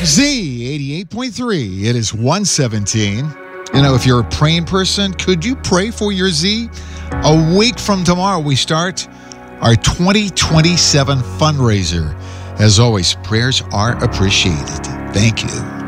Z 88.3. It is 117. If you're a praying person, could you pray for your Z? A week from tomorrow, we start our 2027 fundraiser. As always, prayers are appreciated. Thank you.